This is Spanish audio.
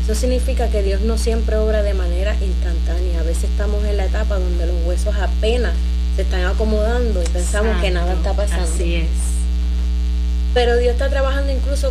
Eso significa que Dios no siempre obra de manera instantánea. A veces estamos en la etapa donde los huesos apenas se están acomodando y pensamos que nada está pasando. Así es. Pero Dios está trabajando incluso